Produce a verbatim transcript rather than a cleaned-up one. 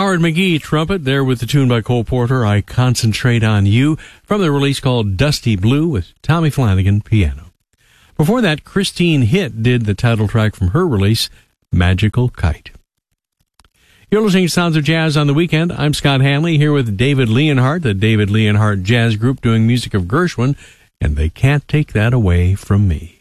Howard McGee, trumpet, there with the tune by Cole Porter, I Concentrate on You, from the release called Dusty Blue with Tommy Flanagan, piano. Before that, Christine Hitt did the title track from her release, Magical Kite. You're listening to Sounds of Jazz on the Weekend. I'm Scott Hanley, here with David Leonhardt, the David Leonhardt Jazz Group, doing music of Gershwin, and they can't take that away from me.